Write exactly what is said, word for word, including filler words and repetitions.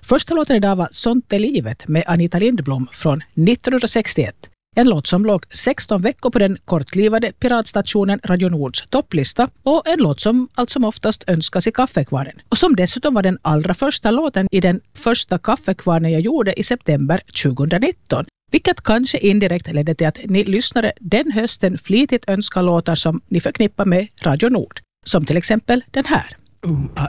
Första låten idag var Sånt är livet med Anita Lindblom från nittonhundrasextioett. En låt som låg sexton veckor på den kortlivade piratstationen Radio Nords topplista och en låt som allt som oftast önskas i kaffekvarnen. Och som dessutom var den allra första låten i den första kaffekvarnen jag gjorde i september tjugonitton. Vilket kanske indirekt ledde till att ni lyssnare den hösten flitigt önskar låtar som ni förknippar med Radio Nord. Som till exempel den här. Ooh, ah,